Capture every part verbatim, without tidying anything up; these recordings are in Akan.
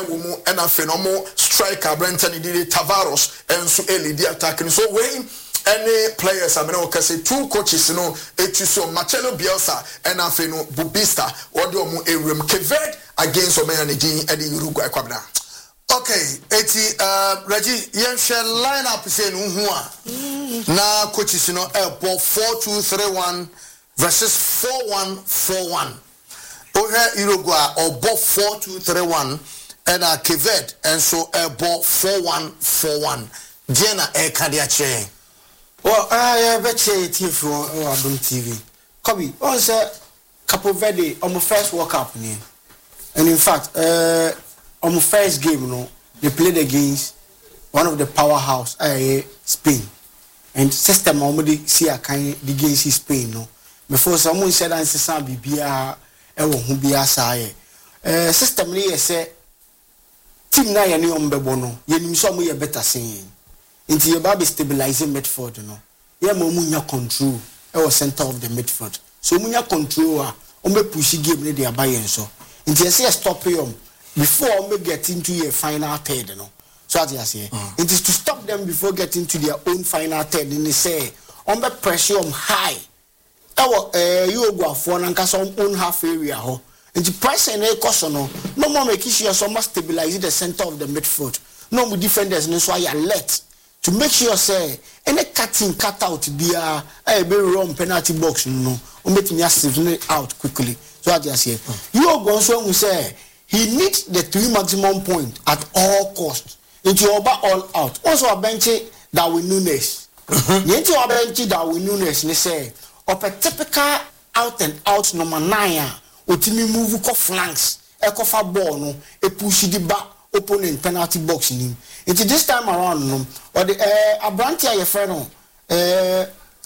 ɛwo mu ɛna fe no mo striker Brenton Didi Tavares enso elidi attack so we any players I mean okay say two coaches no etu so Marcelo Bielsa ɛna fe no Bubista odi omo ewrem Keved against Omeyanidin and the Uruguay kwabna. Okay, eti uh Reggie yen share lineup say no hu a na coaches no e four two three one versus four one four one. Ohe Uruguay or bo four two three one and a Keved and so e bo four one four one. Jena e kadia che. Well, I bet you T V or Adum T V. Kobe, on say Capo Verde on my first World Cup ni. And in fact, uh on my first game, you know, they played against one of the powerhouse, uh, Spain. And system already see a kind the games in Spain, no. Before someone said answer some bibia ewo hu bia sae. Eh system ni say team na ye ni ombebo no. Ye nim so mo ye better saying. Inti ye ba be stabilizing midfield no. Ye mo mu nya control ewo center of the midfield. So mu nya control a ombe push game ni dey abayen so. Inti ye say stop him before we get into a final third, you know. So as I say, mm. it is to stop them before getting to their own final third. And they say, on the pressure on high, our uh, you go for and cast on own half area. Ho, and the press and a caution no more make sure so much stabilize the center of the midfield. No more defenders, no so I alert to make sure say any cutting cut out be a a very wrong penalty box. No, on make me it out quickly. So as I say, mm. you go so we say. He needs the three maximum point at all costs. Into over all out. Also a benchy Darwin Nunes. Into a benchy Darwin Nunes, they say, of a typical out and out number nine, ultimate move co flanks, a cofa ball, no, a push the back opponent penalty box in him. Into this time around, no, or the uh, Abrantia, your friend, uh,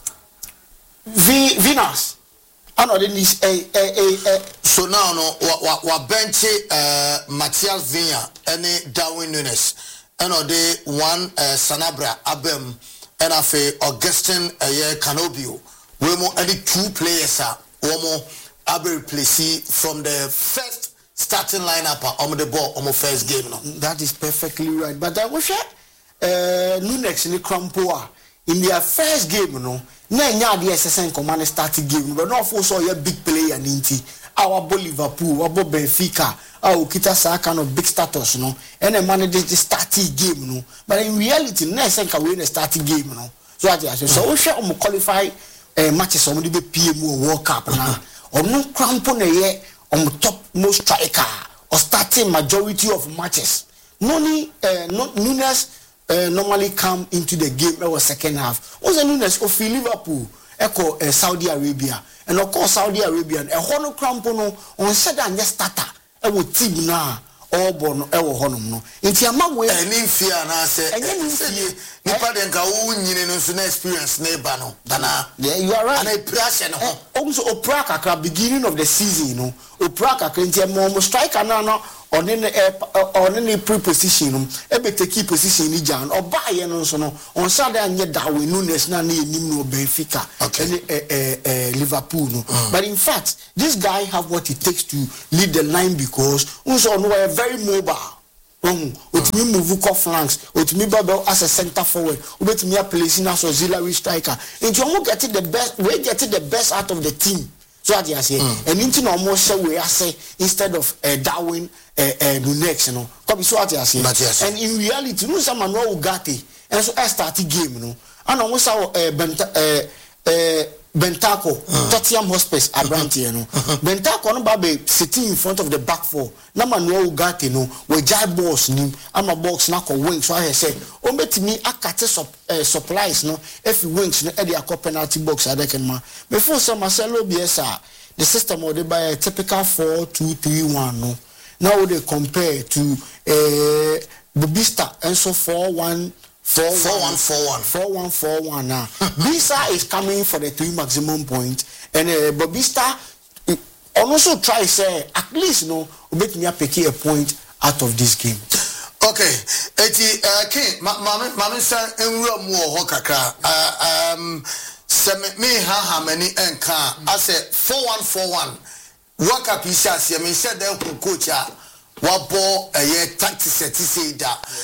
Venus. Ano de this eh eh eh so now no wa wa bench uh Matias Vinha and Darwin Nunes ano de one uh, Sanabria Abem and afe Augustin uh, Canobio we mo any two players are omo abe replace from the first starting lineup on the ball on the first game no. That is perfectly right, but I wish uh Nunes ni Krampoa in their first game no na nya de S S N command start game but no for so a big player ninti our Liverpool our Benfica our kita sa kind of big status no and a manage the start game no but in reality na S S N can win a start game no so I say so we share um qualify uh, matches on the P M O World Cup na on no cramp na ye on top most striker or starting majority of matches no ni uh, no Nunes Uh, normally come into the game our second half. Was a Nunes of Liverpool, echo uh, Saudi Arabia, and of course Saudi Arabia, a hono crampono on said and just starter, a would team na or born ever honum no. It's your mom way and in fear and I say, and then you Nipadenka own experience neighbor no. Dana, yeah, you are right. And a pressure no. Also, Opraka at the beginning of the season, no. Opraka can tell more striker now. On any on any preposition, a better key position in Jan or buy and also no on Saturday and yet Darwin Nunes na ni no Benfica and Liverpool. No. Mm. But in fact, this guy have what it takes to lead the line because also no are very mobile. Um, with me move off flanks, with me Babel as a center forward, with me a placing as auxiliary striker. And you getting the best, we getting the best out of the team. So I say, mm. and into almost say we say instead of uh, Darwin uh, uh, Nunes, you know, come so I say. Yes. And in reality, no someone no Ugati, and so I started game, you know, and almost our uh, Benta, uh, uh, Bentaco, mm. Tottenham Hotspur, Abranti, you know, Bentaco no baby sitting in front of the back four. No man no Ugati, no, we jai boss ni, I'm a box knock or wing. So I say, oh, bet me a cat supplies, no, if you wings no Eddie a penalty box, I reckon man. Before some Marcelo Bielsa, the system or they buy a typical four two three one, no. Now they compare to uh Bubista and so four one. Four, four one four one four one four one now. Bisa is coming for the three maximum point, and uh, Bobista also try say at least no make me pick a point out of this game. Okay, eti uh, King, mama mama say enwura mu ho kakra. Uh, um, se me ha ha many enka. I say four one four one. Waka pisa se me said the coach a wabo a seti say da